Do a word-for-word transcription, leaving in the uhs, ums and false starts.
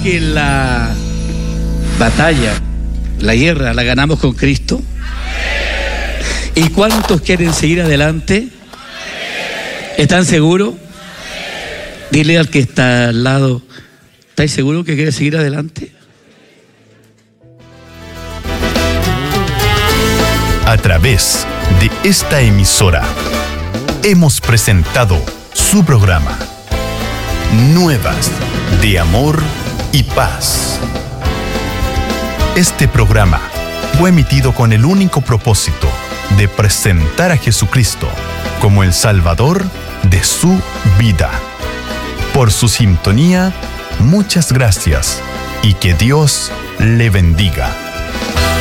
que la batalla, la guerra, la ganamos con Cristo? ¿Y cuántos quieren seguir adelante? ¿Están seguros? Dile al que está al lado, ¿estáis seguros que quiere seguir adelante? A través de esta emisora hemos presentado su programa Nuevas de Amor y Paz. Este programa fue emitido con el único propósito de presentar a Jesucristo como el Salvador de su vida. Por su sintonía, muchas gracias y que Dios le bendiga.